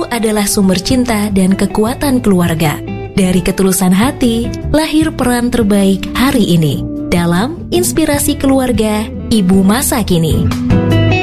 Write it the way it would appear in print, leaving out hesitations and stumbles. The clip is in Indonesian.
adalah sumber cinta dan kekuatan keluarga. Dari ketulusan hati, lahir peran terbaik hari ini dalam Inspirasi Keluarga Ibu Masa Kini.